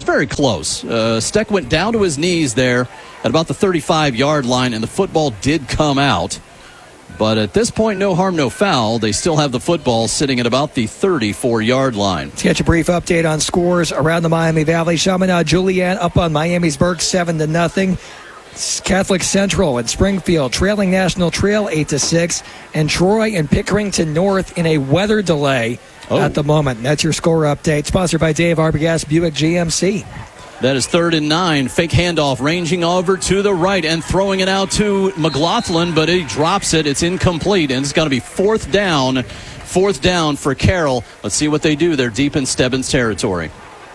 very close. Steck went down to his knees there at about the 35-yard line, and the football did come out. But at this point, no harm, no foul. They still have the football sitting at about the 34-yard line. Let's get a brief update on scores around the Miami Valley. Chaminade Julienne up on Miamisburg 7-0. Catholic Central and Springfield trailing National Trail 8-6. And Troy and Pickerington North in a weather delay at the moment. That's your score update. Sponsored by Dave Arbogast Buick GMC. That is 3rd and 9. Fake handoff, ranging over to the right and throwing it out to McLaughlin, but he drops it. It's incomplete, and it's going to be 4th down. 4th down for Carroll. Let's see what they do. They're deep in Stebbins territory.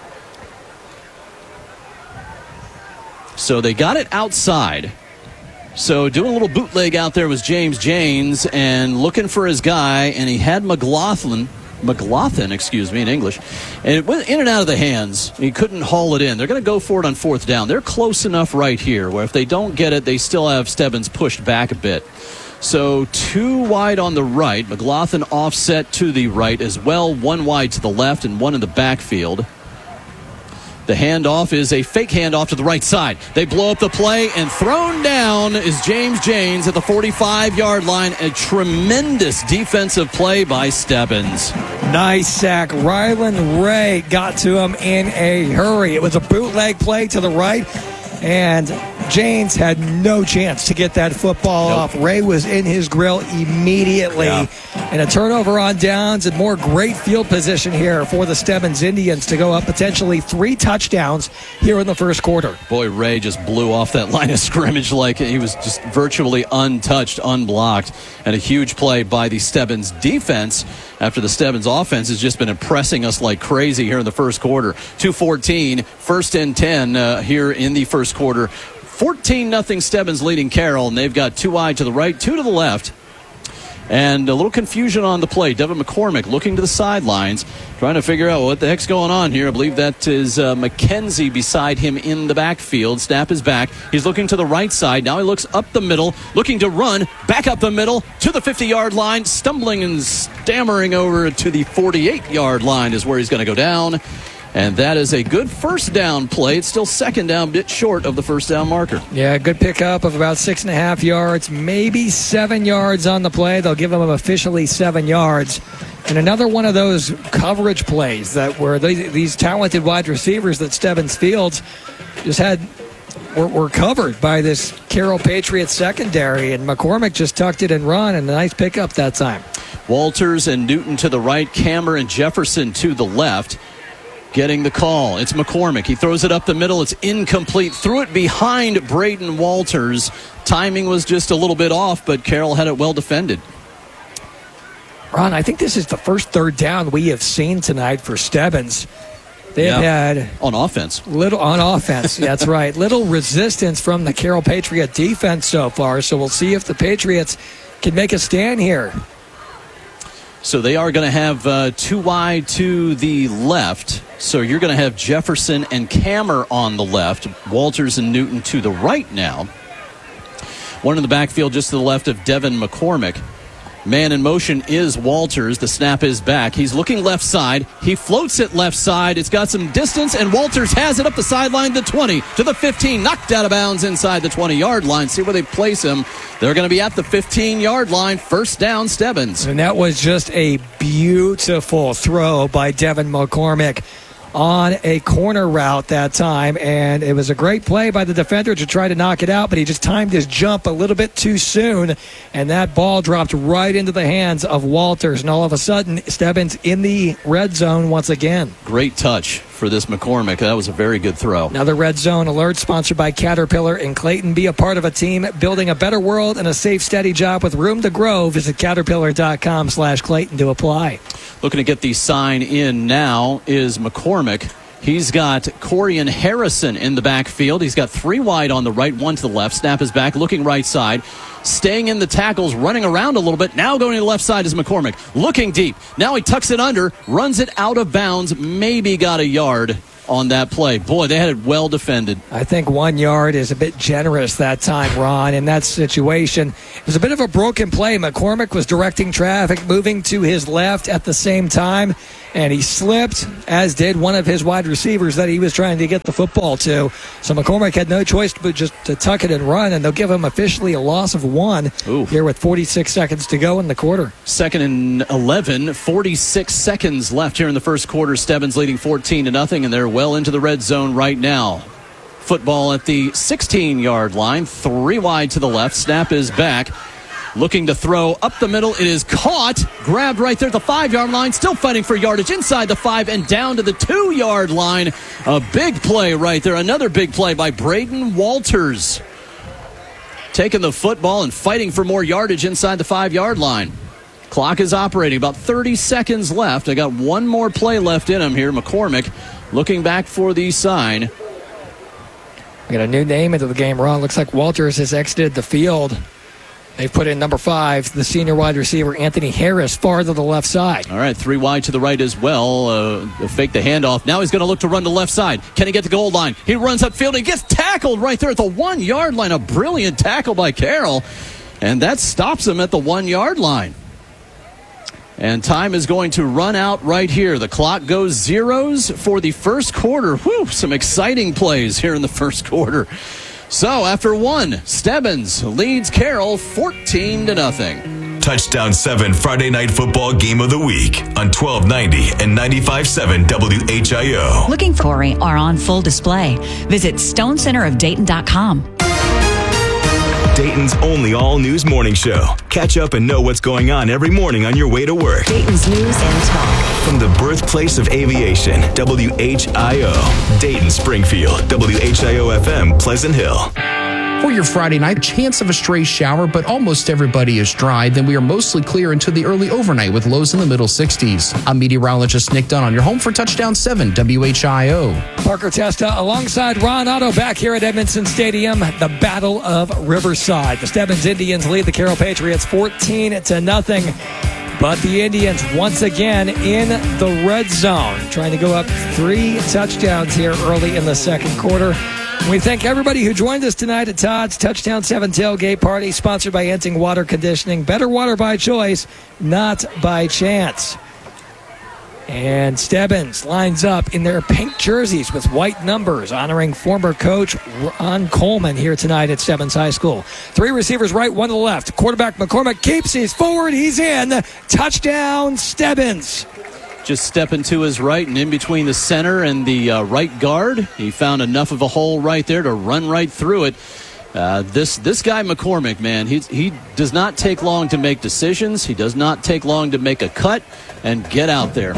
So they got it outside. So doing a little bootleg out there was James Janes and looking for his guy, and he had McLaughlin, in English, and it went in and out of the hands. He couldn't haul it in. They're going to go for it on 4th down. They're close enough right here where if they don't get it, they still have Stebbins pushed back a bit. So 2 wide on the right. McLaughlin offset to the right as well. 1 wide to the left and 1 in the backfield. The handoff is a fake handoff to the right side. They blow up the play, and thrown down is James Janes at the 45-yard line. A tremendous defensive play by Stebbins. Nice sack. Rylan Ray got to him in a hurry. It was a bootleg play to the right, and Janes had no chance to get that football off. Ray was in his grill immediately. Yeah. And a turnover on downs and more great field position here for the Stebbins Indians to go up potentially 3 touchdowns here in the first quarter. Boy, Ray just blew off that line of scrimmage like he was just virtually untouched, unblocked. And a huge play by the Stebbins defense after the Stebbins offense has just been impressing us like crazy here in the first quarter. 2:14, 1st and 10 here in the first quarter. 14-0 Stebbins leading Carroll, and they've got 2 wide to the right, 2 to the left. And a little confusion on the play. Devin McCormick looking to the sidelines, trying to figure out what the heck's going on here. I believe that is McKenzie beside him in the backfield. Snap is back. He's looking to the right side. Now he looks up the middle, looking to run, back up the middle to the 50-yard line, stumbling and stammering over to the 48-yard line is where he's going to go down. And that is a good first down play. It's still 2nd down, bit short of the first down marker. Yeah, good pickup of about 6.5 yards, maybe 7 yards on the play. They'll give him officially 7 yards. And another one of those coverage plays that were these talented wide receivers that Stebbins Fields just were covered by this Carroll Patriots secondary. And McCormick just tucked it and run, and a nice pickup that time. Walters and Newton to the right, Cameron and Jefferson to the left. Getting the call. It's McCormick. He throws it up the middle. It's incomplete. Threw it behind Braden Walters. Timing was just a little bit off, but Carroll had it well defended. Ron, I think this is the first 3rd down we have seen tonight for Stebbins. They've had on offense. That's right. Little resistance from the Carroll Patriot defense so far, so we'll see if the Patriots can make a stand here. So they are going to have 2 wide to the left. So you're going to have Jefferson and Kammer on the left, Walters and Newton to the right now. 1 in the backfield just to the left of Devin McCormick. Man in motion is Walters. The snap is back. He's looking left side. He floats it left side. It's got some distance, and Walters has it up the sideline, the 20 to the 15. Knocked out of bounds inside the 20-yard line. See where they place him. They're going to be at the 15-yard line. First down, Stebbins. And that was just a beautiful throw by Devin McCormick on a corner route that time, and it was a great play by the defender to try to knock it out, but he just timed his jump a little bit too soon, and that ball dropped right into the hands of Walters, and all of a sudden Stebbins in the red zone once again. Great touch for this McCormick. That was a very good throw. Another red zone alert sponsored by Caterpillar in Clayton. Be a part of a team building a better world and a safe, steady job with room to grow. Visit caterpillar.com/Clayton to apply. Looking to get the sign in now is McCormick. He's got Corian Harrison in the backfield. He's got 3 wide on the right, 1 to the left. Snap is back, looking right side. Staying in the tackles, running around a little bit. Now going to the left side is McCormick. Looking deep. Now he tucks it under, runs it out of bounds. Maybe got a yard on that play. Boy, they had it well defended. I think 1 yard is a bit generous that time, Ron, in that situation. It was a bit of a broken play. McCormick was directing traffic, moving to his left at the same time, and he slipped, as did one of his wide receivers that he was trying to get the football to. So McCormick had no choice but just to tuck it and run, and they'll give him officially a loss of 1 here with 46 seconds to go in the quarter. 2nd and 11, 46 seconds left here in the first quarter. Stebbins leading 14-0, and they're well into the red zone right now. Football at the 16-yard line, 3 wide to the left. Snap is back. Looking to throw up the middle. It is caught. Grabbed right there at the 5-yard line. Still fighting for yardage inside the 5 and down to the 2-yard line. A big play right there. Another big play by Braden Walters. Taking the football and fighting for more yardage inside the 5-yard line. Clock is operating. About 30 seconds left. I got one more play left in him here. McCormick looking back for the sign. We got a new name into the game, Ron. Looks like Walters has exited the field. They've put in number 5, the senior wide receiver, Anthony Harris, far to the left side. All right, 3 wide to the right as well. Fake the handoff. Now he's going to look to run to the left side. Can he get the goal line? He runs upfield. He gets tackled right there at the 1-yard line. A brilliant tackle by Carroll. And that stops him at the 1-yard line. And time is going to run out right here. The clock goes zeros for the first quarter. Whew, some exciting plays here in the first quarter. So after 1, Stebbins leads Carroll 14-0. Touchdown 7 Friday Night Football Game of the Week on 1290 and 95.7 WHIO. Looking for Corey are on full display. Visit stonecenterofdayton.com. Dayton's only all-news morning show. Catch up and know what's going on every morning on your way to work. Dayton's news and talk. From the birthplace of aviation, WHIO. Dayton, Springfield, WHIO-FM, Pleasant Hill. For your Friday night, chance of a stray shower, but almost everybody is dry. Then we are mostly clear into the early overnight with lows in the middle 60s. I'm meteorologist Nick Dunn on your home for Touchdown 7 WHIO. Parker Testa alongside Ron Otto back here at Edmondson Stadium. The Battle of Riverside. The Stebbins Indians lead the Carroll Patriots 14-0. But the Indians once again in the red zone, trying to go up 3 touchdowns here early in the second quarter. We thank everybody who joined us tonight at Todd's Touchdown 7 Tailgate Party, sponsored by Enting Water Conditioning. Better water by choice, not by chance. And Stebbins lines up in their pink jerseys with white numbers, honoring former coach Ron Coleman here tonight at Stebbins High School. 3 receivers right, 1 to the left. Quarterback McCormick keeps, he's forward, he's in. Touchdown, Stebbins. Just stepping to his right and in between the center and the right guard. He found enough of a hole right there to run right through it. This guy McCormick, man, he does not take long to make decisions. He does not take long to make a cut and get out there.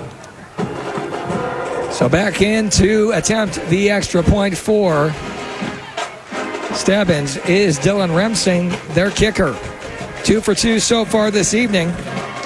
So back in to attempt the extra point for Stebbins is Dylan Remsing, their kicker. 2 for 2 so far this evening.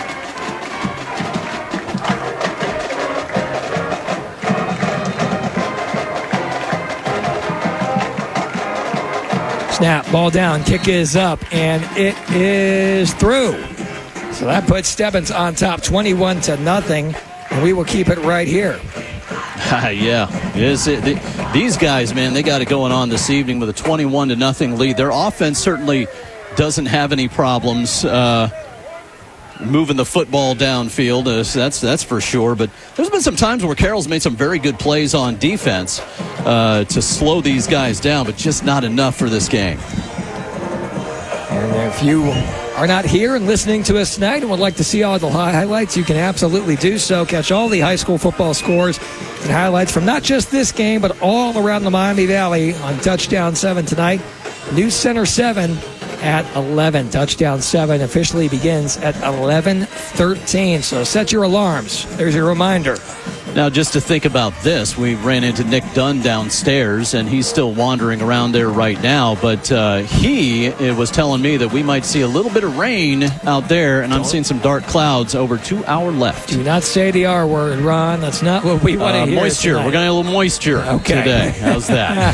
Snap, ball down, kick is up, and it is through. So that puts Stebbins on top 21-0, and we will keep it right here. Yeah. These guys, man, they got it going on this evening with a 21-0 lead. Their offense certainly doesn't have any problems moving the football downfield. That's for sure. But there's been some times where Carroll's made some very good plays on defense to slow these guys down, but just not enough for this game. And if you are not here and listening to us tonight and would like to see all the highlights, you can absolutely do so. Catch all the high school football scores and highlights from not just this game, but all around the Miami Valley on Touchdown 7 tonight. News Center 7 at 11. Touchdown 7 officially begins at 11:13. So set your alarms. There's your reminder. Now, just to think about this, we ran into Nick Dunn downstairs, and he's still wandering around there right now. But he was telling me that we might see a little bit of rain out there, and I'm seeing some dark clouds over to our left. Do not say the R word, Ron. That's not what we want to hear. Moisture. Tonight. We're going to have a little moisture today. How's that?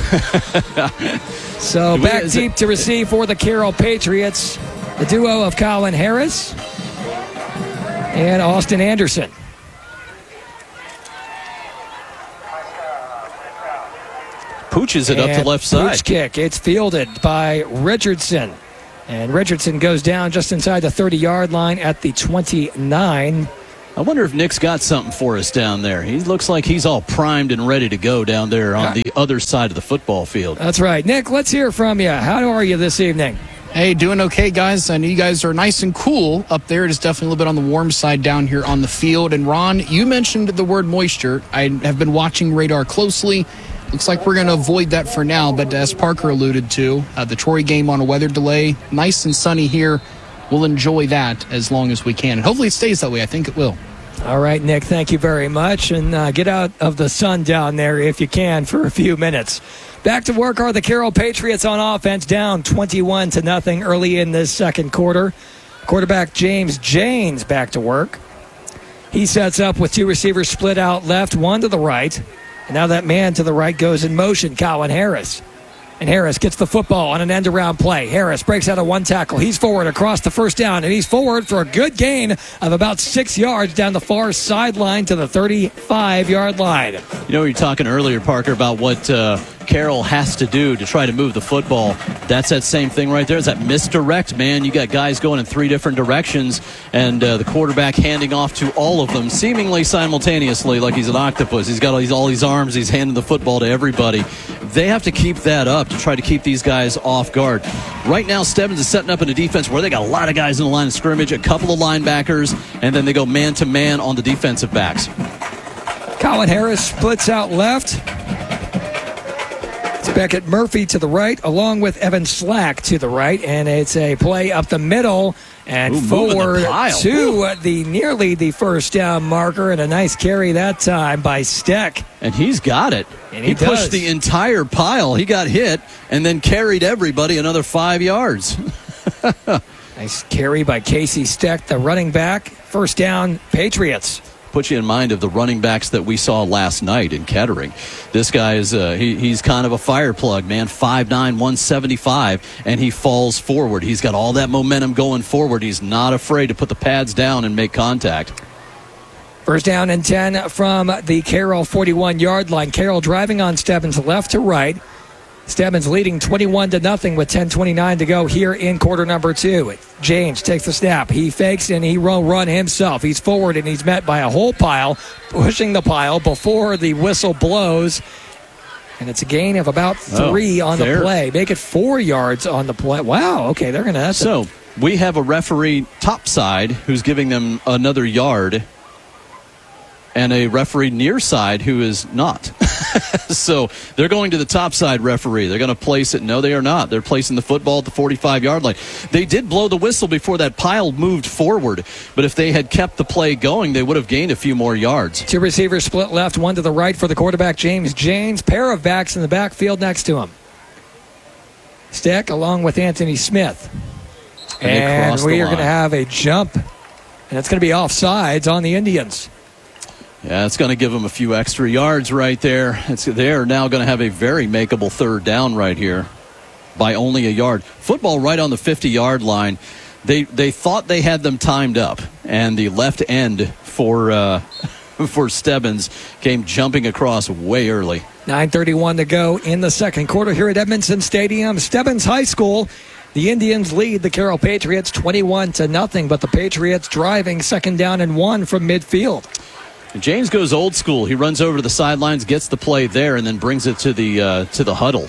So back deep to receive for the Carroll Patriots, the duo of Colin Harris and Austin Anderson. Pooches it up to left side. Pooch kick. It's fielded by Richardson. And Richardson goes down just inside the 30-yard line at the 29. I wonder if Nick's got something for us down there. He looks like he's all primed and ready to go down there on the other side of the football field. That's right. Nick, let's hear from you. How are you this evening? Hey, doing okay, guys. I know you guys are nice and cool up there. It is definitely a little bit on the warm side down here on the field. And Ron, you mentioned the word moisture. I have been watching radar closely. Looks like we're going to avoid that for now. But as Parker alluded to, the Troy game on a weather delay, nice and sunny here. We'll enjoy that as long as we can. And hopefully it stays that way. I think it will. All right, Nick, thank you very much. And get out of the sun down there if you can for a few minutes. Back to work are the Carroll Patriots on offense, down 21-0 early in this second quarter. Quarterback James Janes back to work. He sets up with two receivers split out left, one to the right. And now that man to the right goes in motion, Colin Harris. And Harris gets the football on an end-around play. Harris breaks out of one tackle. He's forward across the first down, and he's forward for a good gain of about 6 yards down the far sideline to the 35-yard line. You know, we were talking earlier, Parker, about what Carroll has to do to try to move the football. That's that same thing right there. It's that misdirect, man. You got guys going in three different directions, and the quarterback handing off to all of them seemingly simultaneously like he's an octopus. He's got all these arms. He's handing the football to everybody. They have to keep that up to try to keep these guys off guard. Right now, Stebbins is setting up in a defense where they got a lot of guys in the line of scrimmage, a couple of linebackers, and then they go man-to-man on the defensive backs. Colin Harris splits out left. It's Beckett Murphy to the right, along with Evan Slack to the right, and it's a play up the middle and forward to nearly the first down marker, and a nice carry that time by Steck. And he's got it. And he pushed the entire pile. He got hit and then carried everybody another 5 yards. Nice carry by Casey Steck, the running back. First down, Patriots. Put you in mind of the running backs that we saw last night in Kettering. This guy is he's kind of a fire plug, man. 5'9", 175, and he falls forward. He's got all that momentum going forward. He's not afraid to put the pads down and make contact. First down and 10 from the Carroll 41-yard line. Carroll driving on Stebbins left to right. Stebbins leading 21-0 with 10:29 to go here in quarter number 2. James takes the snap. He fakes and he will run himself. He's forward and he's met by a whole pile, pushing the pile before the whistle blows. And it's a gain of about 3 on the play. Make it 4 yards on the play. Wow, okay, they're going to... So we have a referee topside who's giving them another yard, and a referee near side who is not. So they're going to the top side referee. They're going to place it. No, they are not. They're placing the football at the 45-yard line. They did blow the whistle before that pile moved forward, but if they had kept the play going, they would have gained a few more yards. Two receivers split left, one to the right for the quarterback, James Janes. Pair of backs in the backfield next to him. Steck along with Anthony Smith. And we are going to have a jump, and it's going to be offsides on the Indians. Yeah, it's going to give them a few extra yards right there. They're now going to have a very makeable third down right here by only a yard. Football right on the 50-yard line. They thought they had them timed up, and the left end for Stebbins came jumping across way early. 9:31 to go in the second quarter here at Edmondson Stadium. Stebbins High School. The Indians lead the Carroll Patriots 21-0, but the Patriots driving second down and 1 from midfield. James goes old school. He runs over to the sidelines, gets the play there, and then brings it to the huddle.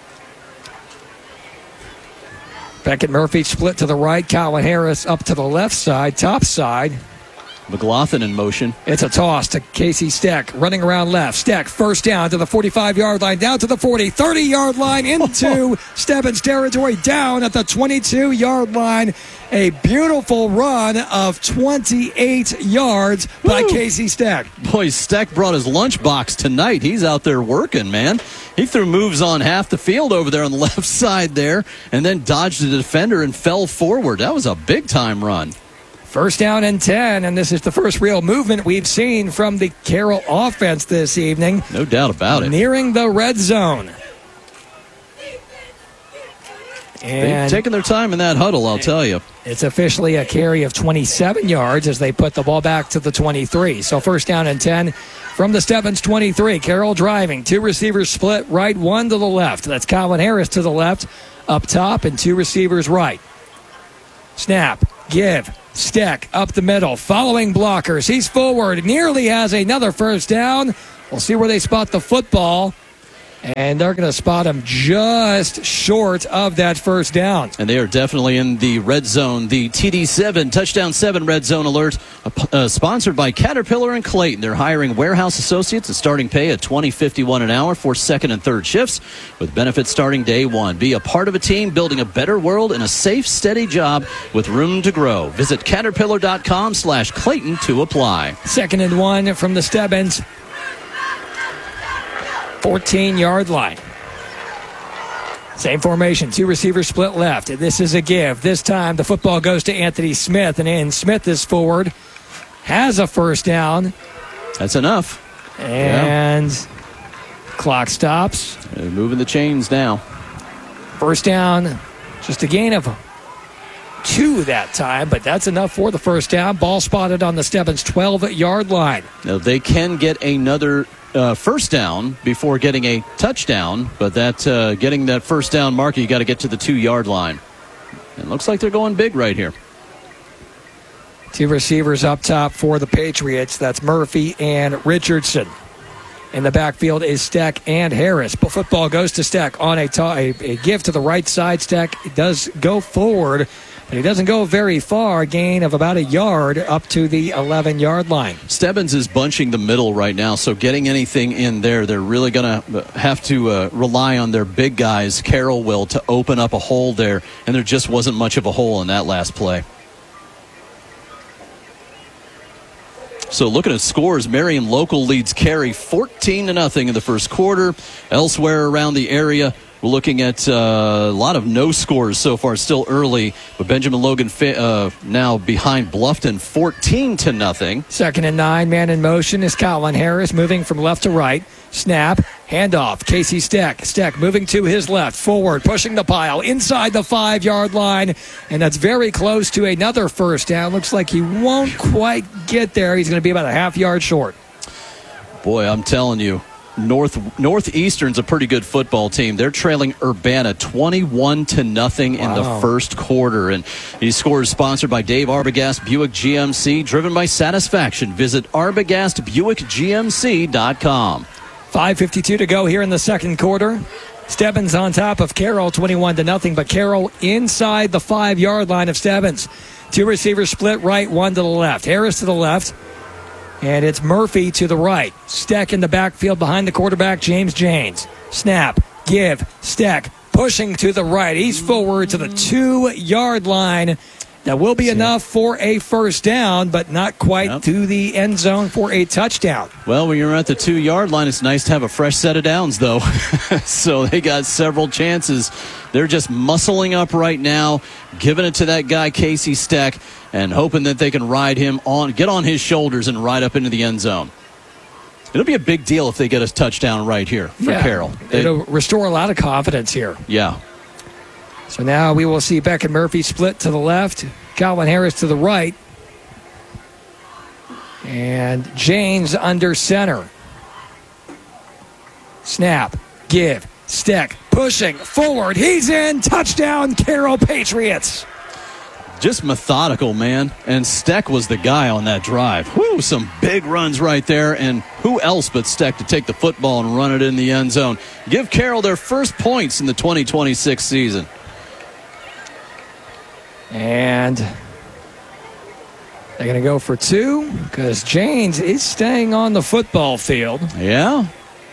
Beckett Murphy split to the right. Colin Harris up to the left side, top side. McLaughlin in motion. It's a toss to Casey Steck, running around left. Steck, first down to the 45-yard line, down to the 40, 30-yard line, into Stebbins territory, down at the 22-yard line. A beautiful run of 28 yards by Casey Steck. Boy, Steck brought his lunchbox tonight. He's out there working, man. He threw moves on half the field over there on the left side there, and then dodged the defender and fell forward. That was a big-time run. First down and 10, and this is the first real movement we've seen from the Carroll offense this evening. No doubt about it. Nearing the red zone. And they've taken their time in that huddle, I'll tell you. It's officially a carry of 27 yards as they put the ball back to the 23. So first down and 10 from the Stebbins 23. Carroll driving. Two receivers split right, one to the left. That's Colin Harris to the left up top, and two receivers right. Snap, give, Steck up the middle, following blockers. He's forward, nearly has another first down. We'll see where they spot the football. And they're going to spot him just short of that first down. And they are definitely in the red zone. The TD7, Touchdown 7 red zone alert, sponsored by Caterpillar and Clayton. They're hiring warehouse associates at starting pay at $20.51 an hour for second and third shifts with benefits starting day one. Be a part of a team building a better world in a safe, steady job with room to grow. Visit Caterpillar.com/Clayton to apply. 2nd and 1 from the Stebbins 14-yard line. Same formation, 2 receivers split left. This is a give. This time the football goes to Anthony Smith, and Smith is forward, has a first down. That's enough. And clock stops. They're moving the chains now. First down, just a gain of 2 that time, but that's enough for the first down. Ball spotted on the Stebbins 12-yard line. Now they can get another first down before getting a touchdown, but that getting that first down marker, you got to get to the 2-yard line. It looks like they're going big right here. 2 receivers up top for the Patriots. That's Murphy and Richardson. In the backfield is Steck and Harris. But football goes to Steck on a give to the right side. Steck does go forward, but he doesn't go very far. Gain of about a yard up to the 11-yard line. Stebbins is bunching the middle right now, so getting anything in there, they're really going to have to rely on their big guys, Carroll will, to open up a hole there, and there just wasn't much of a hole in that last play. So looking at scores, Marion Local leads Cary 14-0 in the first quarter. Elsewhere around the area, we're looking at a lot of no scores so far, still early. But Benjamin Logan now behind Bluffton 14-0. 2nd and 9, man in motion is Colin Harris moving from left to right. Snap, handoff, Casey Steck. Steck moving to his left, forward, pushing the pile, inside the 5-yard line, and that's very close to another first down. Looks like he won't quite get there. He's going to be about a half-yard short. Boy, I'm telling you, Northeastern's a pretty good football team. They're trailing Urbana 21-0 in the first quarter. And these scores sponsored by Dave Arbogast Buick GMC, driven by satisfaction. Visit ArbogastBuickGMC.com. 5:52 to go here in the second quarter. Stebbins on top of Carroll 21-0, but Carroll inside the 5-yard line of Stebbins. 2 receivers split right, 1 to the left. Harris to the left, and it's Murphy to the right. Steck in the backfield behind the quarterback, James Janes. Snap, give, Steck pushing to the right. He's forward to the 2-yard line. That will be enough for a first down, but not quite to the end zone for a touchdown. Well, when you're at the 2-yard line, it's nice to have a fresh set of downs, though. So they got several chances. They're just muscling up right now, giving it to that guy, Casey Steck, and hoping that they can ride him on, get on his shoulders and ride up into the end zone. It'll be a big deal if they get a touchdown right here for Carroll. It'll restore a lot of confidence here. Yeah. So now we will see Beck and Murphy split to the left, Colin Harris to the right, and Janes under center. Snap, give, Steck, pushing forward. He's in. Touchdown, Carroll Patriots. Just methodical, man. And Steck was the guy on that drive. Whew, some big runs right there. And who else but Steck to take the football and run it in the end zone? Give Carroll their first points in the 2026 season. And they're going to go for 2 because Janes is staying on the football field. Yeah.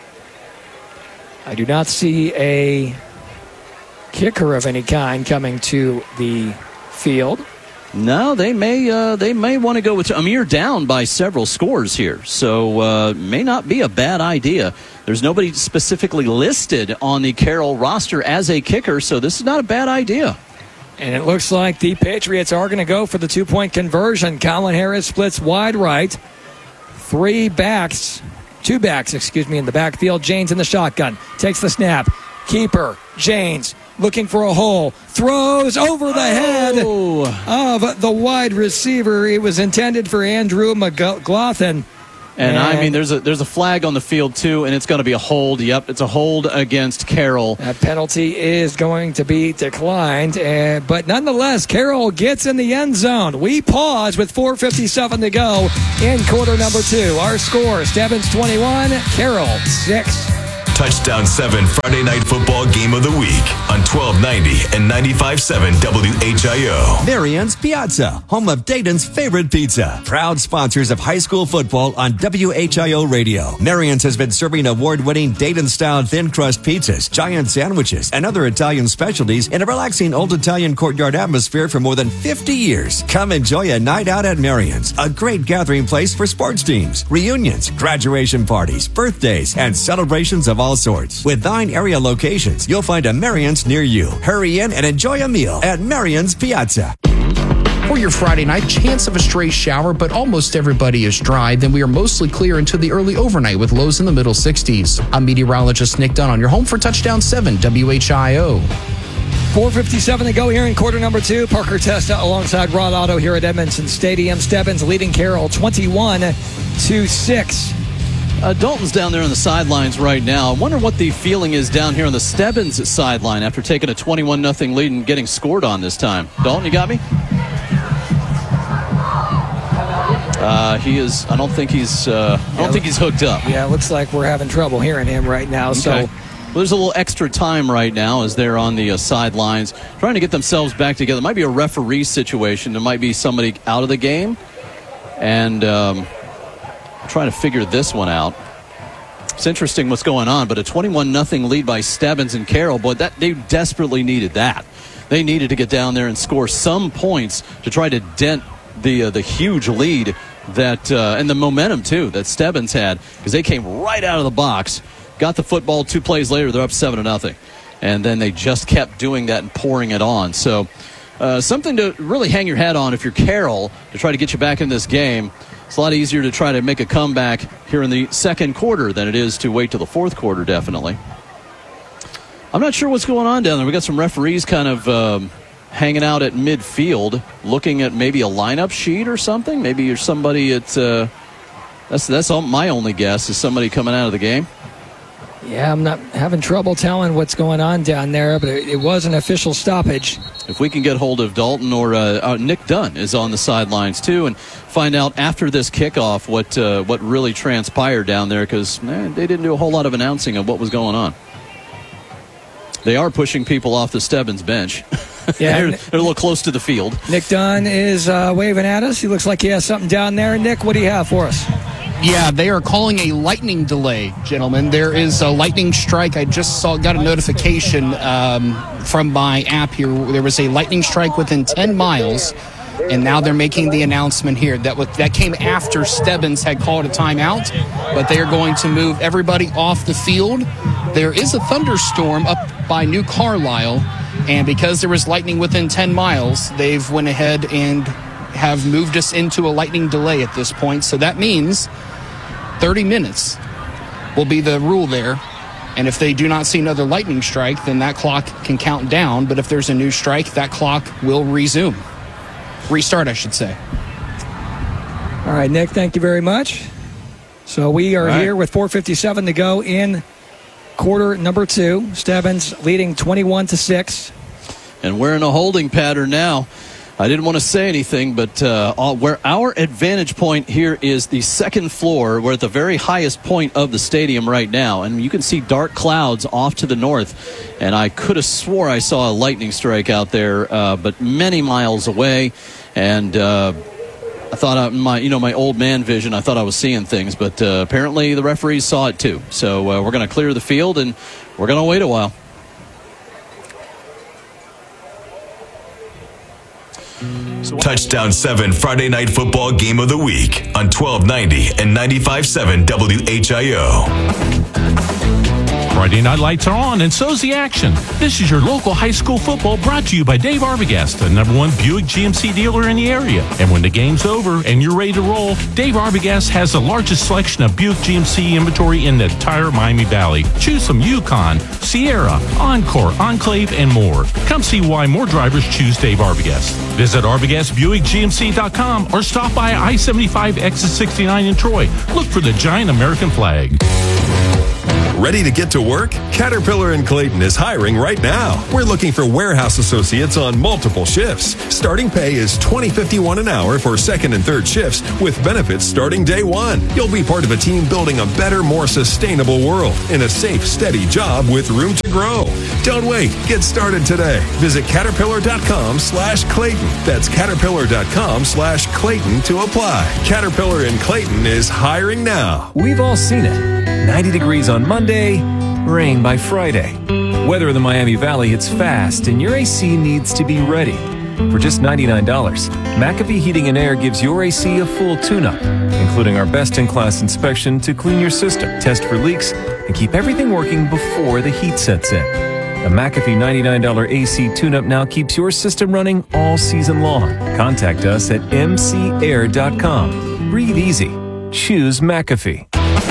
I do not see a kicker of any kind coming to the field. No, they may want to go with. I mean, you're down by several scores here, so may not be a bad idea. There's nobody specifically listed on the Carroll roster as a kicker, so this is not a bad idea. And it looks like the Patriots are going to go for the 2-point conversion. Colin Harris splits wide right. 2 backs, in the backfield. Janes in the shotgun. Takes the snap. Keeper, Janes, looking for a hole. Throws over the head of the wide receiver. It was intended for Andrew McLaughlin. And I mean, there's a flag on the field, too, and it's going to be a hold. Yep, it's a hold against Carroll. That penalty is going to be declined. But nonetheless, Carroll gets in the end zone. We pause with 4:57 to go in quarter number 2. Our score, Stebbins 21, Carroll 6. Touchdown 7 Friday Night Football Game of the Week on 1290 and 95.7 WHIO. Marion's Pizza, home of Dayton's favorite pizza. Proud sponsors of high school football on WHIO Radio. Marion's has been serving award-winning Dayton-style thin crust pizzas, giant sandwiches, and other Italian specialties in a relaxing old Italian courtyard atmosphere for more than 50 years. Come enjoy a night out at Marion's, a great gathering place for sports teams, reunions, graduation parties, birthdays, and celebrations of all sorts. With 9 area locations, you'll find a Marion's near you. Hurry in and enjoy a meal at Marion's Pizza. For your Friday night, chance of a stray shower, but almost everybody is dry. Then we are mostly clear into the early overnight with lows in the middle 60s. I'm meteorologist Nick Dunn on your home for Touchdown 7 WHIO. 4:57 to go here in quarter number 2. Parker Testa alongside Rod Otto here at Edmondson Stadium. Stebbins leading Carroll 21-6. Dalton's down there on the sidelines right now. I wonder what the feeling is down here on the Stebbins sideline after taking a 21-0 lead and getting scored on this time. Dalton, you got me? He is. I don't think he's hooked up. Yeah, it looks like we're having trouble hearing him right now. Okay. So well, there's a little extra time right now as they're on the sidelines trying to get themselves back together. It might be a referee situation. There might be somebody out of the game, and trying to figure this one out. It's interesting what's going on, but a 21-0 lead by Stebbins and Carroll, boy, that they desperately needed that. They needed to get down there and score some points to try to dent the huge lead that and the momentum too that Stebbins had, because they came right out of the box, got the football. 2 plays later, they're up 7-0, and then they just kept doing that and pouring it on. So something to really hang your hat on if you're Carroll to try to get you back in this game. It's a lot easier to try to make a comeback here in the second quarter than it is to wait till the fourth quarter, definitely. I'm not sure what's going on down there. We got some referees kind of hanging out at midfield, looking at maybe a lineup sheet or something. Maybe you're somebody at that's my only guess is somebody coming out of the game. yeah, I'm not having trouble telling what's going on down there, but it was an official stoppage. If we can get hold of Dalton or Nick Dunn is on the sidelines too, and find out after this kickoff what really transpired down there, because they didn't do a whole lot of announcing of what was going on. They are pushing people off the Stebbins bench. Yeah, they're a little close to the field. Nick Dunn is waving at us. He looks like he has something down there. Nick, what do you have for us? Yeah, they are calling a lightning delay, gentlemen. There is a lightning strike. I just got a notification from my app here. There was a lightning strike within 10 miles, and now they're making the announcement here. That came after Stebbins had called a timeout, but they are going to move everybody off the field. There is a thunderstorm up by New Carlisle, and because there was lightning within 10 miles, they've went ahead and have moved us into a lightning delay at this point. So that means 30 minutes will be the rule there. And if they do not see another lightning strike, then that clock can count down. But if there's a new strike, that clock will resume. Restart, I should say. All right, Nick, thank you very much. So we are here with 4:57 to go in quarter number 2. Stebbins leading 21-6. And we're in a holding pattern now. I didn't want to say anything, but where our advantage point here is the second floor. We're at the very highest point of the stadium right now, and you can see dark clouds off to the north. And I could have swore I saw a lightning strike out there, but many miles away. And I thought my old man vision, I thought I was seeing things, but apparently the referees saw it too. So we're going to clear the field, and we're going to wait a while. Touchdown 7 Friday Night Football Game of the Week on 1290 and 95.7 WHIO. Friday night lights are on, and so's the action. This is your local high school football brought to you by Dave Arbogast, the #1 Buick GMC dealer in the area. And when the game's over and you're ready to roll, Dave Arbogast has the largest selection of Buick GMC inventory in the entire Miami Valley. Choose from Yukon, Sierra, Encore, Enclave, and more. Come see why more drivers choose Dave Arbogast. Visit ArbogastBuickGMC.com or stop by I-75 exit 69 in Troy. Look for the giant American flag. Ready to get to work? Caterpillar in Clayton is hiring right now. We're looking for warehouse associates on multiple shifts. Starting pay is $20.51 an hour for second and third shifts with benefits starting day one. You'll be part of a team building a better, more sustainable world in a safe, steady job with room to grow. Don't wait. Get started today. Visit Caterpillar.com/Clayton. That's Caterpillar.com/Clayton to apply. Caterpillar in Clayton is hiring now. We've all seen it. 90 degrees on Monday, rain by Friday. Weather in the Miami Valley hits fast, and your AC needs to be ready. For just $99, McAfee Heating and Air gives your AC a full tune-up, including our best-in-class inspection to clean your system, test for leaks, and keep everything working before the heat sets in. A McAfee $99 AC tune-up now keeps your system running all season long. Contact us at mcair.com. Breathe easy. Choose McAfee.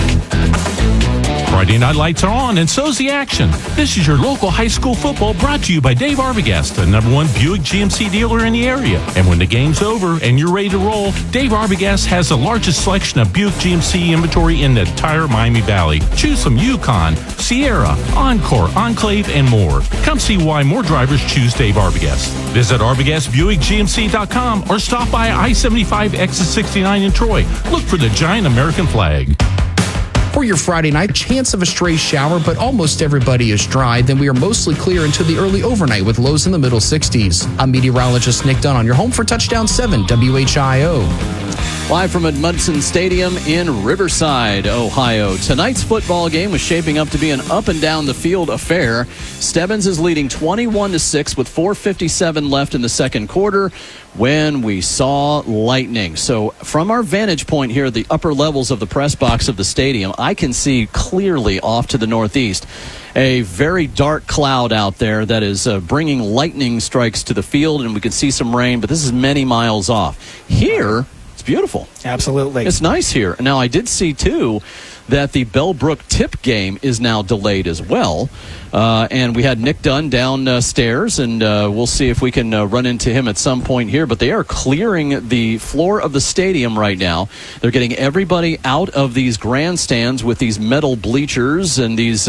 Friday night lights are on, and so's the action. This is your local high school football brought to you by Dave Arbogast, the #1 Buick GMC dealer in the area. And when the game's over and you're ready to roll, Dave Arbogast has the largest selection of Buick GMC inventory in the entire Miami Valley. Choose from Yukon, Sierra, Encore, Enclave, and more. Come see why more drivers choose Dave Arbogast. Visit ArbogastBuickGMC.com or stop by I-75 exit 69 in Troy. Look for the giant American flag. For your Friday night, chance of a stray shower, but almost everybody is dry. Then we are mostly clear until the early overnight with lows in the middle 60s. I'm meteorologist Nick Dunn on your home for Touchdown 7 WHIO. Live from Edmundson Stadium in Riverside, Ohio. Tonight's football game was shaping up to be an up-and-down-the-field affair. Stebbins is leading 21-6 with 4:57 left in the second quarter when we saw lightning. So from our vantage point here at the upper levels of the press box of the stadium, I can see clearly off to the northeast a very dark cloud out there that is bringing lightning strikes to the field, and we can see some rain, but this is many miles off. Here, it's beautiful. Absolutely. It's nice here. Now, I did see, too, that the Bellbrook Tip game is now delayed as well. And we had Nick Dunn downstairs, and we'll see if we can run into him at some point here. But they are clearing the floor of the stadium right now. They're getting everybody out of these grandstands with these metal bleachers and these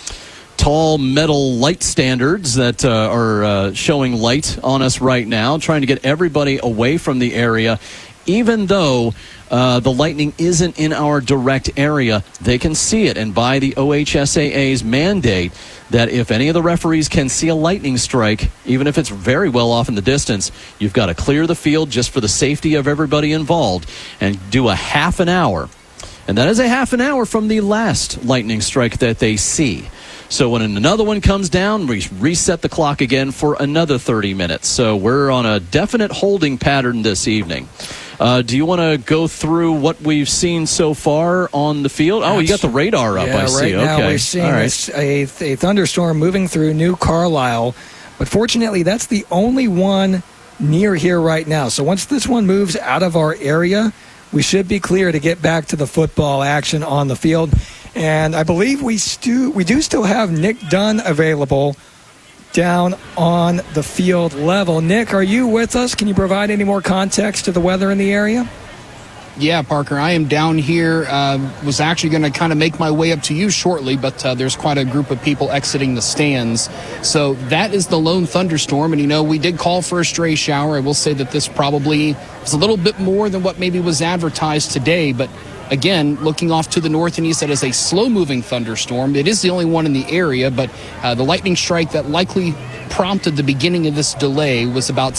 tall metal light standards that are showing light on us right now, trying to get everybody away from the area. Even though the lightning isn't in our direct area, they can see it. And by the OHSAA's mandate that if any of the referees can see a lightning strike, even if it's very well off in the distance, you've got to clear the field just for the safety of everybody involved and do a half an hour. And that is a half an hour from the last lightning strike that they see. So when another one comes down, we reset the clock again for another 30 minutes. So we're on a definite holding pattern this evening. Do you want to go through what we've seen so far on the field? Oh, you got the radar up, I see. Right now okay. We're seeing a thunderstorm moving through New Carlisle. But fortunately, that's the only one near here right now. So once this one moves out of our area, we should be clear to get back to the football action on the field. And I believe we do still have Nick Dunn available down on the field level. Nick, are you with us? Can you provide any more context to the weather in the area? Yeah, Parker, I am down here. Was actually going to kind of make my way up to you shortly, but there's quite a group of people exiting the stands. So that is the lone thunderstorm. And, we did call for a stray shower. I will say that this probably was a little bit more than what maybe was advertised today. But, again, looking off to the north and east, that is a slow-moving thunderstorm. It is the only one in the area, but the lightning strike that likely prompted the beginning of this delay was about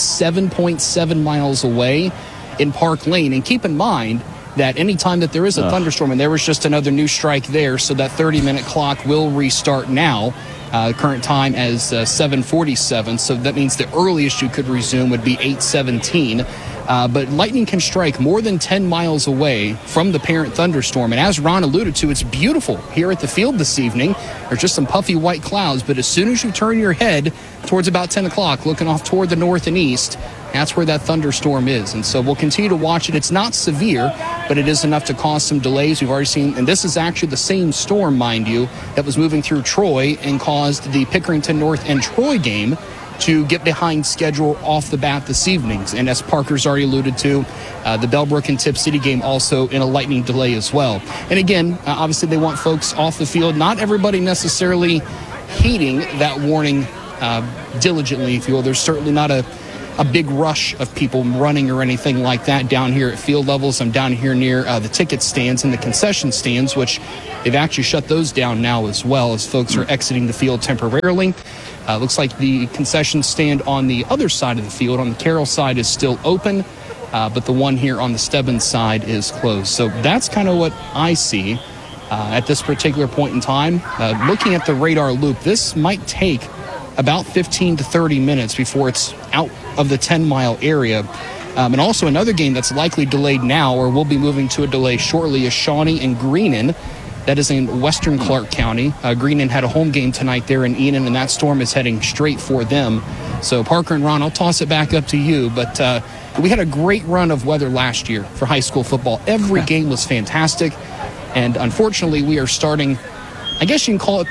7.7 miles away in Park Lane. And keep in mind that anytime that there is a thunderstorm, and there was just another new strike there, so that 30-minute clock will restart now. Current time as 7:47, so that means the earliest you could resume would be 8:17. But lightning can strike more than 10 miles away from the parent thunderstorm. And as Ron alluded to, it's beautiful here at the field this evening. There's just some puffy white clouds, but as soon as you turn your head towards about 10 o'clock, looking off toward the north and east, that's where that thunderstorm is. And so we'll continue to watch it. It's not severe, but it is enough to cause some delays. We've already seen, and this is actually the same storm, mind you, that was moving through Troy and caused the Pickerington North and Troy game to get behind schedule off the bat this evening. And as Parker's already alluded to, the Bellbrook and Tip City game also in a lightning delay as well. And again, obviously they want folks off the field. Not everybody necessarily heeding that warning diligently, if you will. There's certainly not a big rush of people running or anything like that down here at field levels. I'm down here near the ticket stands and the concession stands, which they've actually shut those down now as well as folks are exiting the field temporarily. Looks like the concession stand on the other side of the field, on the Carroll side, is still open, but the one here on the Stebbins side is closed. So that's kind of what I see at this particular point in time. Looking at the radar loop, this might take about 15 to 30 minutes before it's out of the 10-mile area. And also another game that's likely delayed now, or will be moving to a delay shortly, is Shawnee and Greenon. That is in western Clark County. Greenon had a home game tonight there in Enon, and that storm is heading straight for them. So Parker and Ron, I'll toss it back up to you, but we had a great run of weather last year for high school football. Every game was fantastic, and unfortunately we are starting, I guess you can call it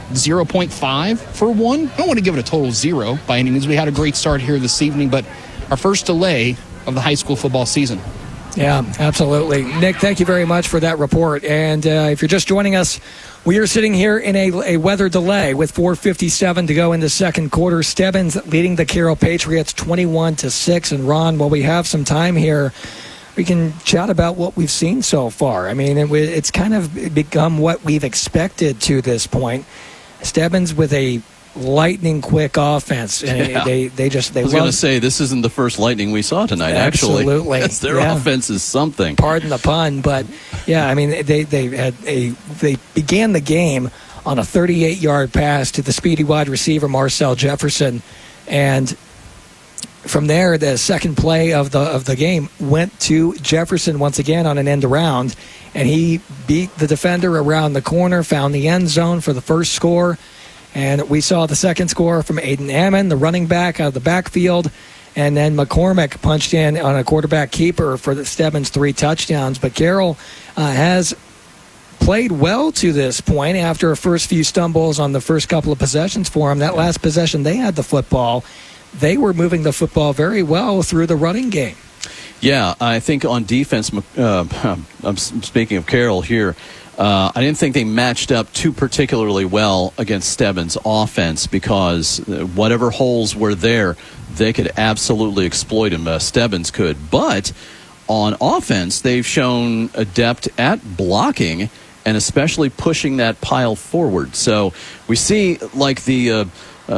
0.5 for one. I don't want to give it a total 0 by any means. We had a great start here this evening, but our first delay of the high school football season. Yeah, absolutely. Nick, thank you very much for that report. And if you're just joining us, we are sitting here in a weather delay with 4:57 to go in the second quarter. Stebbins leading the Carroll Patriots 21-6. And Ron, while we have some time here, we can chat about what we've seen so far. I mean, it's kind of become what we've expected to this point. Stebbins with a lightning quick offense, and yeah. they I was going to say, this isn't the first lightning we saw tonight. Absolutely. Actually, their offense is something. Pardon the pun, but yeah, I mean they began the game on a 38-yard pass to the speedy wide receiver Marcel Jefferson, and from there the second play of the game went to Jefferson once again on an end around, and he beat the defender around the corner, found the end zone for the first score. And we saw the second score from Aiden Ammon, the running back out of the backfield. And then McCormick punched in on a quarterback keeper for the Stebbins 3 touchdowns. But Carroll has played well to this point after a first few stumbles on the first couple of possessions for him. That last possession, they had the football. They were moving the football very well through the running game. Yeah, I think on defense, I'm speaking of Carroll here, I didn't think they matched up too particularly well against Stebbins' offense because whatever holes were there, they could absolutely exploit them. Stebbins could. But on offense, they've shown adept at blocking and especially pushing that pile forward. So we see like the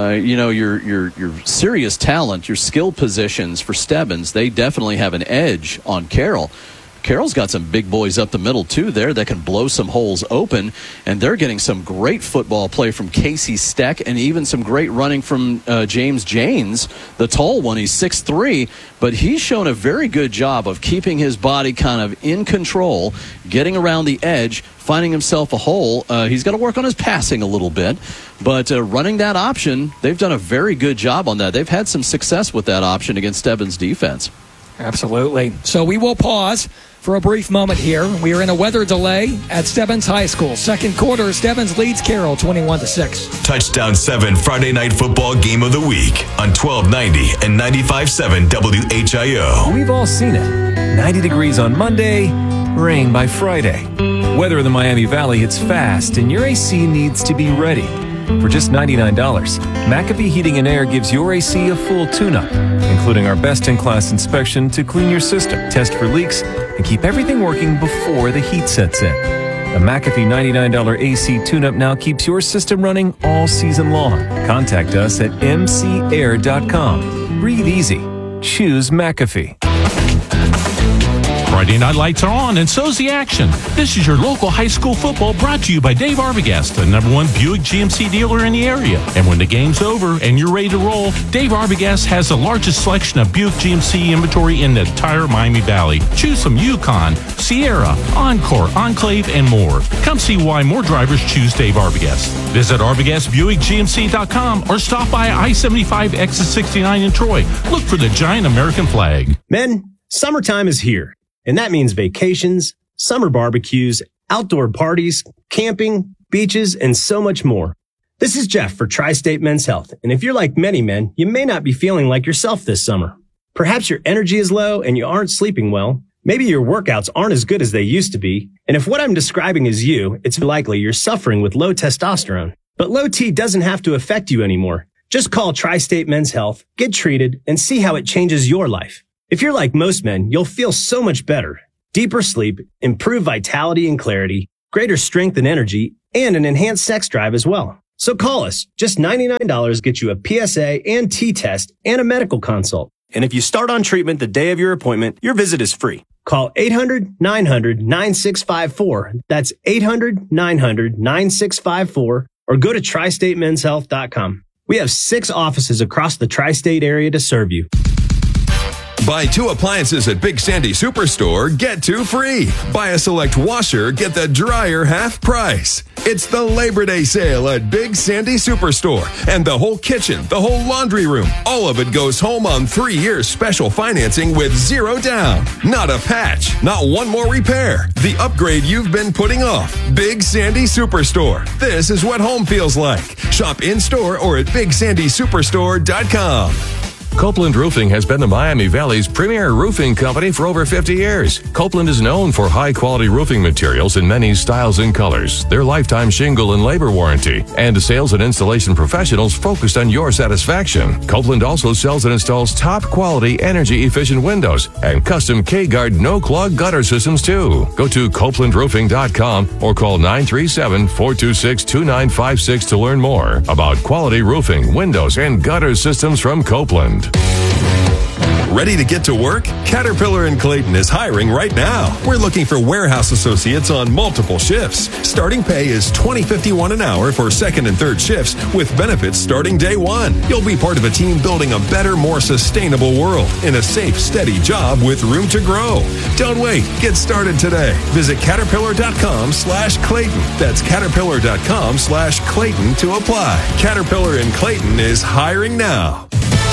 your serious talent, your skill positions for Stebbins, they definitely have an edge on Carroll. Carroll's got some big boys up the middle, too, there that can blow some holes open, and they're getting some great football play from Casey Steck and even some great running from James Janes, the tall one. He's 6'3", but he's shown a very good job of keeping his body kind of in control, getting around the edge, finding himself a hole. He's got to work on his passing a little bit, but running that option, they've done a very good job on that. They've had some success with that option against Stebbins' defense. Absolutely. So we will pause for a brief moment here. We are in a weather delay at Stebbins High School. Second quarter, Stebbins leads Carroll 21-6. Touchdown 7 Friday Night Football Game of the Week on 1290 and 95.7 WHIO. We've all seen it. 90 degrees on Monday, rain by Friday. Weather in the Miami Valley hits fast, and your AC needs to be ready. For just $99, McAfee Heating and Air gives your AC a full tune-up, including our best-in-class inspection to clean your system, test for leaks, and keep everything working before the heat sets in. The McAfee $99 AC tune-up now keeps your system running all season long. Contact us at mcair.com. Breathe easy. Choose McAfee. Friday night lights are on, and so's the action. This is your local high school football brought to you by Dave Arbogast, the #1 Buick GMC dealer in the area. And when the game's over and you're ready to roll, Dave Arbogast has the largest selection of Buick GMC inventory in the entire Miami Valley. Choose from Yukon, Sierra, Encore, Enclave, and more. Come see why more drivers choose Dave Arbogast. Visit ArbogastBuickGMC.com or stop by I-75 exit 69 in Troy. Look for the giant American flag. Men, summertime is here, and that means vacations, summer barbecues, outdoor parties, camping, beaches, and so much more. This is Jeff for Tri-State Men's Health, and if you're like many men, you may not be feeling like yourself this summer. Perhaps your energy is low and you aren't sleeping well. Maybe your workouts aren't as good as they used to be. And if what I'm describing is you, it's likely you're suffering with low testosterone. But low T doesn't have to affect you anymore. Just call Tri-State Men's Health, get treated, and see how it changes your life. If you're like most men, you'll feel so much better. Deeper sleep, improved vitality and clarity, greater strength and energy, and an enhanced sex drive as well. So call us. Just $99 gets you a PSA and T-test and a medical consult. And if you start on treatment the day of your appointment, your visit is free. Call 800-900-9654. That's 800-900-9654. Or go to TriStateMen'sHealth.com. We have 6 offices across the tri-state area to serve you. Buy 2 appliances at Big Sandy Superstore, get 2 free. Buy a select washer, get the dryer half price. It's the Labor Day sale at Big Sandy Superstore. And the whole kitchen, the whole laundry room, all of it goes home on 3 years special financing with 0 down. Not a patch, not one more repair. The upgrade you've been putting off. Big Sandy Superstore. This is what home feels like. Shop in-store or at BigSandySuperstore.com. Copeland Roofing has been the Miami Valley's premier roofing company for over 50 years. Copeland is known for high-quality roofing materials in many styles and colors, their lifetime shingle and labor warranty, and sales and installation professionals focused on your satisfaction. Copeland also sells and installs top-quality, energy-efficient windows and custom K-Guard no-clog gutter systems, too. Go to CopelandRoofing.com or call 937-426-2956 to learn more about quality roofing, windows, and gutter systems from Copeland. Ready to get to work? Caterpillar in Clayton is hiring right now. We're looking for warehouse associates on multiple shifts. Starting pay is $20.51 an hour for second and third shifts with benefits starting day 1. You'll be part of a team building a better, more sustainable world in a safe, steady job with room to grow. Don't wait. Get started today. Visit Caterpillar.com/Clayton. That's Caterpillar.com/Clayton to apply. Caterpillar in Clayton is hiring now.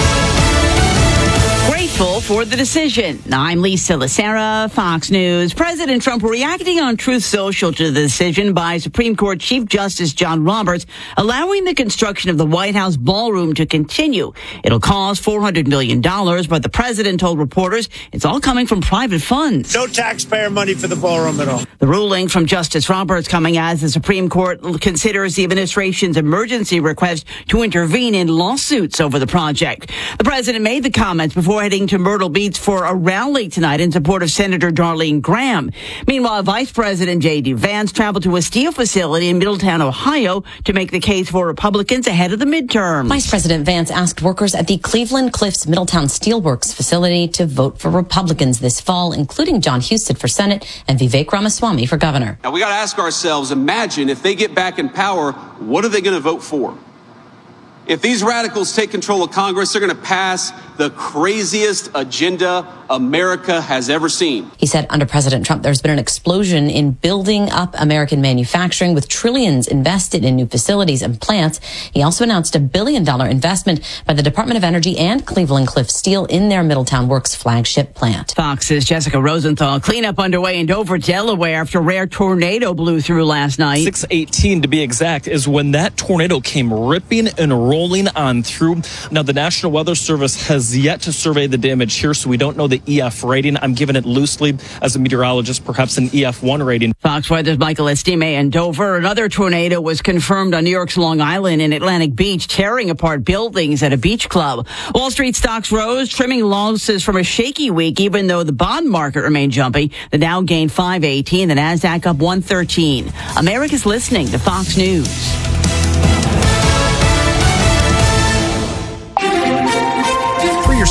Grateful for the decision. I'm Lisa Lacera, Fox News. President Trump reacting on Truth Social to the decision by Supreme Court Chief Justice John Roberts allowing the construction of the White House ballroom to continue. It'll cost $400 million, but the president told reporters it's all coming from private funds. No taxpayer money for the ballroom at all. The ruling from Justice Roberts coming as the Supreme Court considers the administration's emergency request to intervene in lawsuits over the project. The president made the comments before heading to Myrtle Beach for a rally tonight in support of Senator Darlene Graham. Meanwhile, Vice President J.D. Vance traveled to a steel facility in Middletown, Ohio, to make the case for Republicans ahead of the midterm. Vice President Vance asked workers at the Cleveland Cliffs Middletown Steelworks facility to vote for Republicans this fall, including John Husted for Senate and Vivek Ramaswamy for governor. Now, we got to ask ourselves, imagine if they get back in power, what are they going to vote for? If these radicals take control of Congress, they're going to pass the craziest agenda America has ever seen. He said under President Trump, there's been an explosion in building up American manufacturing with trillions invested in new facilities and plants. He also announced $1 billion investment by the Department of Energy and Cleveland Cliffs Steel in their Middletown Works flagship plant. Fox's Jessica Rosenthal. Cleanup underway in Dover, Delaware after a rare tornado blew through last night. 6:18 to be exact is when that tornado came ripping and rolling on through. Now, the National Weather Service has yet to survey the damage here, so we don't know the EF rating. I'm giving it loosely as a meteorologist, perhaps an EF1 rating. Fox Weather's Michael Estime in Dover. Another tornado was confirmed on New York's Long Island in Atlantic Beach, tearing apart buildings at a beach club. Wall Street stocks rose, trimming losses from a shaky week, even though the bond market remained jumpy. The Dow gained 518, the Nasdaq up 113. America's listening to Fox News.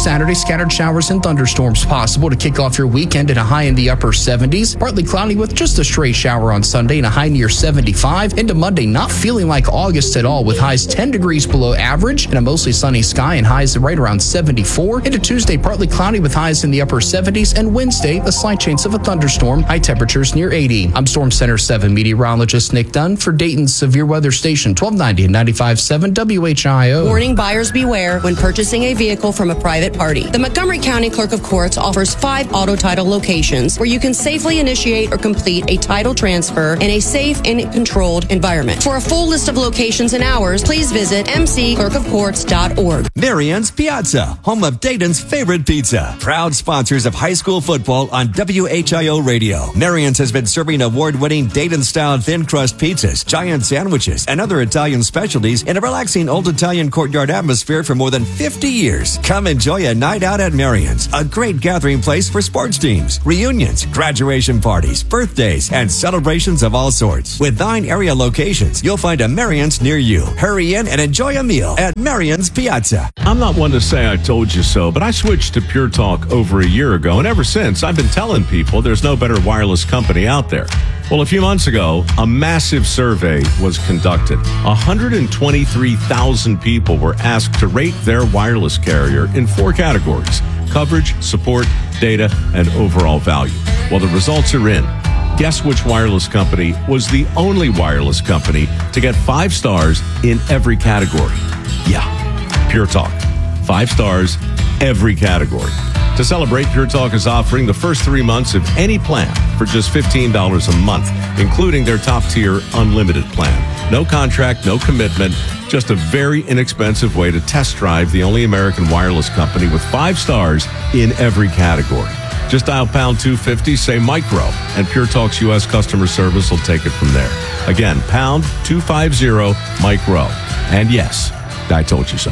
Saturday, scattered showers and thunderstorms possible to kick off your weekend at a high in the upper 70s. Partly cloudy with just a stray shower on Sunday and a high near 75. Into Monday, not feeling like August at all with highs 10 degrees below average and a mostly sunny sky and highs right around 74. Into Tuesday, partly cloudy with highs in the upper 70s. And Wednesday, a slight chance of a thunderstorm, high temperatures near 80. I'm Storm Center 7 meteorologist Nick Dunn for Dayton's Severe Weather Station, 1290 and 95.7 WHIO. Warning: buyers beware when purchasing a vehicle from a private party. The Montgomery County Clerk of Courts offers 5 auto title locations where you can safely initiate or complete a title transfer in a safe and controlled environment. For a full list of locations and hours, please visit mcclerkofcourts.org. Marion's Pizza, home of Dayton's favorite pizza. Proud sponsors of high school football on WHIO Radio. Marion's has been serving award-winning Dayton-style thin crust pizzas, giant sandwiches, and other Italian specialties in a relaxing old Italian courtyard atmosphere for more than 50 years. Come enjoy a night out at Marion's, a great gathering place for sports teams, reunions, graduation parties, birthdays, and celebrations of all sorts. With 9 area locations, you'll find a Marion's near you. Hurry in and enjoy a meal at Marion's Piazza. I'm not one to say I told you so, but I switched to Pure Talk over a year ago, and ever since, I've been telling people there's no better wireless company out there. Well, a few months ago, a massive survey was conducted. 123,000 people were asked to rate their wireless carrier in 4 categories: coverage, support, data, and overall value. Well, the results are in. Guess which wireless company was the only wireless company to get 5 stars in every category? Yeah, Pure Talk. 5 stars, every category. To celebrate, Pure Talk is offering the first 3 months of any plan for just $15 a month, including their top-tier unlimited plan. No contract, no commitment, just a very inexpensive way to test drive the only American wireless company with 5 stars in every category. Just dial pound 250, say micro, and Pure Talk's U.S. customer service will take it from there. Again, pound 250 micro. And yes, I told you so.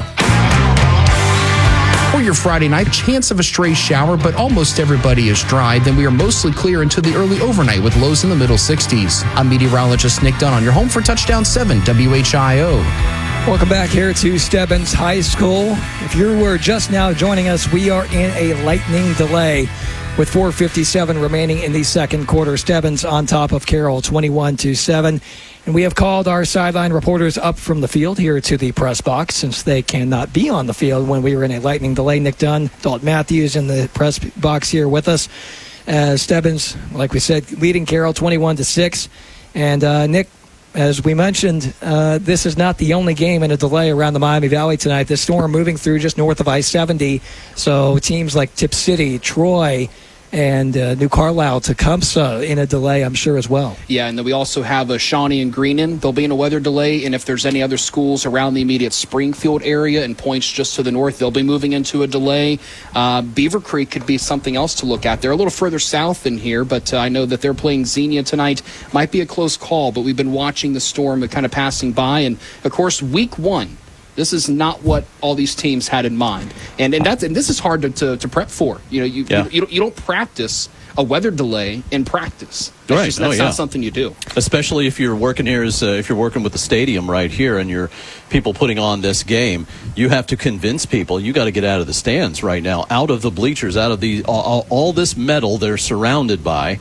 For your Friday night, chance of a stray shower, but almost everybody is dry. Then we are mostly clear into the early overnight with lows in the middle 60s. I'm meteorologist Nick Dunn on your home for Touchdown 7 WHIO. Welcome back here to Stebbins High School. If you were just now joining us, we are in a lightning delay with 4:57 remaining in the second quarter. Stebbins on top of Carroll 21-7. And we have called our sideline reporters up from the field here to the press box since they cannot be on the field when we were in a lightning delay. Nick Dunn, Dalton Matthews in the press box here with us. Stebbins, like we said, leading Carroll 21-6. And Nick, as we mentioned, this is not the only game in a delay around the Miami Valley tonight. The storm moving through just north of I-70. So teams like Tip City, Troy, and New Carlisle, Tecumseh in a delay, I'm sure, as well. Yeah, and then we also have Shawnee and Greenon. They'll be in a weather delay, and if there's any other schools around the immediate Springfield area and points just to the north, they'll be moving into a delay. Beaver Creek could be something else to look at. They're a little further south than here, but I know that they're playing Xenia tonight. Might be a close call, but we've been watching the storm kind of passing by, and, of course, week 1. This is not what all these teams had in mind, and this is hard to prep for. You know, you don't practice a weather delay in practice. That's not something you do. Especially if you're working here if you're working with the stadium right here and you're people putting on this game, you have to convince people you got to get out of the stands right now, out of the bleachers, out of the all this metal they're surrounded by.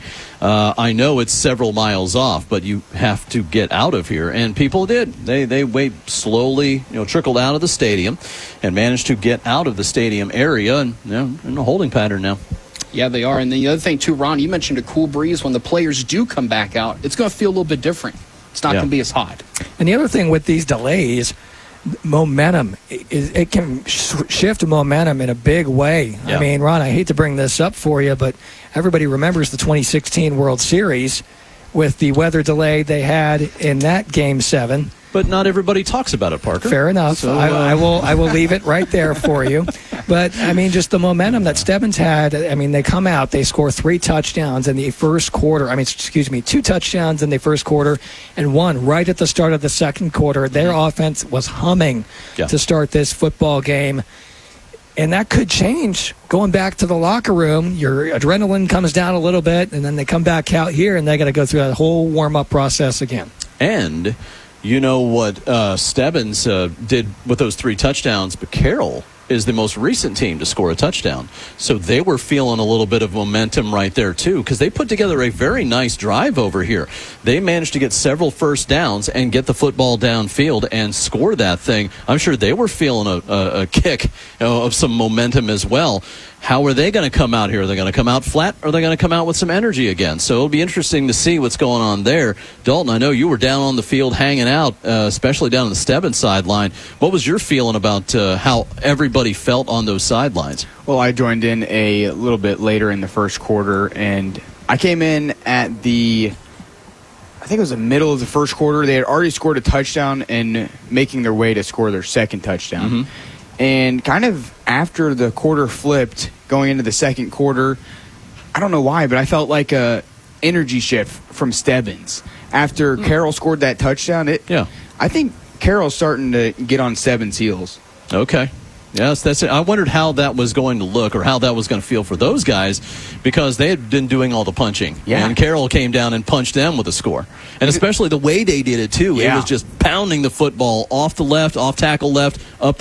I know it's several miles off, but you have to get out of here, and people did. They slowly, trickled out of the stadium and managed to get out of the stadium area, and in a holding pattern now. Yeah, they are. And the other thing, too, Ron, you mentioned a cool breeze. When the players do come back out, it's going to feel a little bit different. It's not going to be as hot. And the other thing with these delays, momentum, it can shift momentum in a big way. Yeah. I mean, Ron, I hate to bring this up for you, but everybody remembers the 2016 World Series with the weather delay they had in that Game 7. But not everybody talks about it, Parker. Fair enough. So, I will leave it right there for you. But, I mean, just the momentum that Stebbins had. I mean, they come out, they score 3 touchdowns in the first quarter. 2 touchdowns in the first quarter and 1 right at the start of the second quarter. Their offense was humming to start this football game. And that could change going back to the locker room. Your adrenaline comes down a little bit, and then they come back out here, and they got to go through that whole warm-up process again. And you know what Stebbins did with those 3 touchdowns, but Carroll is the most recent team to score a touchdown. So they were feeling a little bit of momentum right there, too, because they put together a very nice drive over here. They managed to get several first downs and get the football downfield and score that thing. I'm sure they were feeling a kick of some momentum as well. How are they going to come out here? Are they going to come out flat, or are they going to come out with some energy again? So it'll be interesting to see what's going on there. Dalton, I know you were down on the field hanging out, especially down on the Stebbins sideline. What was your feeling about how everybody felt on those sidelines? Well, I joined in a little bit later in the first quarter, and I came in at I think it was the middle of the first quarter. They had already scored a touchdown and making their way to score their second touchdown. Mm-hmm. And kind of after the quarter flipped, going into the second quarter, I don't know why, but I felt like a energy shift from Stebbins. After Carroll scored that touchdown, I think Carroll's starting to get on Stebbins' heels. Okay. Yes, that's it. I wondered how that was going to look, or how that was going to feel for those guys, because they had been doing all the punching. Yeah. And Carroll came down and punched them with a score. And especially the way they did it, too. Yeah. It was just pounding the football off the left, off tackle left, up